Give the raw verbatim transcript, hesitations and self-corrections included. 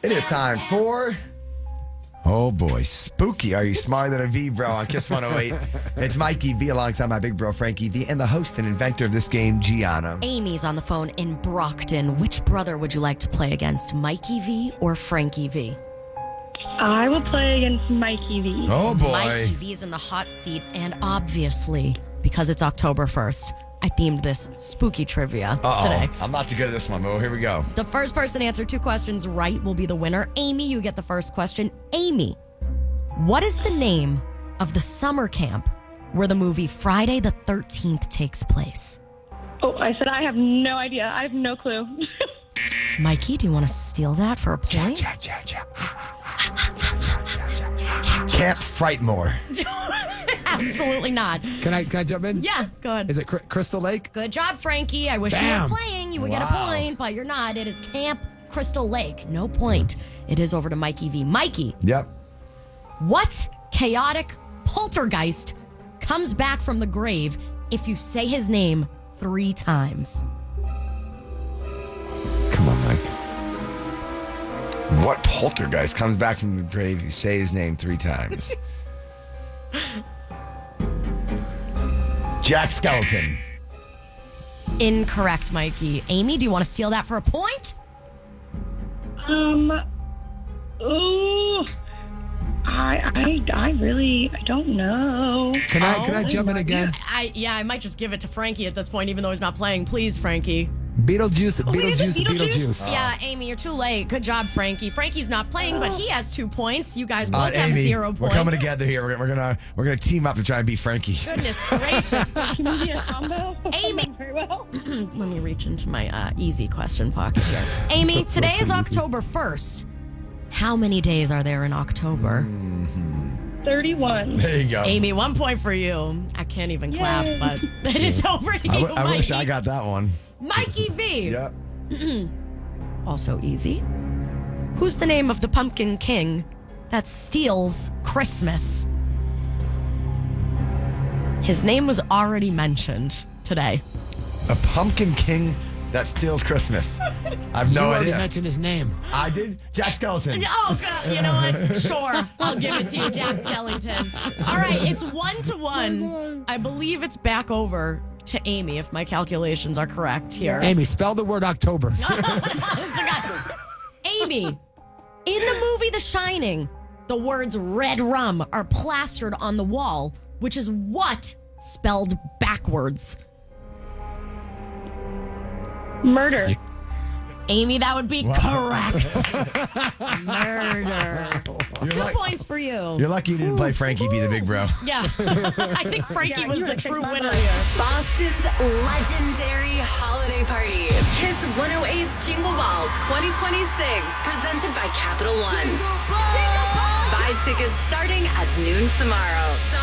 It is time for... Oh boy, spooky. Are you smarter than a V, bro? On Kiss one oh eight. It's Mikey V alongside my big bro, Frankie V, and the host and inventor of this game, Gianna. Amy's on the phone in Brockton. Which brother would you like to play against, Mikey V or Frankie V? I will play against Mikey V. Oh boy. Mikey V is in the hot seat, and obviously, because it's October first, I themed this spooky trivia Uh-oh. today. I'm not too good at this one, but here we go. The first person to answer two questions right will be the winner. Amy, you get the first question. Amy, what is the name of the summer camp where the movie Friday the thirteenth takes place? Oh, I said I have no idea. I have no clue. Mikey, do you want to steal that for a point? Cha, cha, cha. Camp Frightmore. Absolutely not. Can I can I jump in? Yeah, go ahead. Is it Cr- Crystal Lake? Good job, Frankie. I wish Bam. you were playing. You would get a Wow. point, but you're not. It is Camp Crystal Lake. No point. It is over to Mikey V. Mikey, Yep. what chaotic poltergeist comes back from the grave if you say his name three times? Come on, Mike. What poltergeist comes back from the grave? You say his name three times. Jack Skeleton. Incorrect, Mikey. Amy, do you want to steal that for a point? um, ooh, I, I, I really, I don't know. Can I can I Oh, jump in again? I yeah, I might just give it to Frankie at this point, even though he's not playing. Please, Frankie. Beetlejuice, wait, is it Beetlejuice, Beetlejuice? Beetlejuice. Yeah, Amy, you're too late. Good job, Frankie. Frankie's not playing, but he has two points. You guys both Uh, have Amy, zero we're points. coming together here. We're, we're gonna we're gonna team up to try and beat Frankie. Goodness gracious. Can we be a combo? Amy. Not very well. Let me reach into my uh, easy question pocket here. Amy, today is October first. How many days are there in October? thirty-one. There you go. Amy, one point for you. I can't even clap, Yay. but it is over to you, I, w- I Mikey. wish I got that one. Mikey V. Yep. Also easy. Who's the name of the pumpkin king that steals Christmas? His name was already mentioned today. A pumpkin king that steals Christmas. I've You no already idea. mentioned his name. I did. Jack Skeleton. Oh, God, you know what? Sure, I'll give it to you, Jack Skellington. All right, it's one to one. I believe it's back over to Amy, if my calculations are correct here. Amy, spell the word October. Amy, in the movie The Shining, the words red rum are plastered on the wall, which is what spelled backwards? Murder. Amy, that would be correct. Murder. You're, Two luck- points for you. you're lucky you didn't play Frankie be the big bro. Yeah. I think Frankie Yeah, was you the would true take my winner money. here. Boston's legendary holiday party. Kiss one oh eight's Jingle Ball twenty twenty-six. Presented by Capital One. Buy tickets starting at noon tomorrow.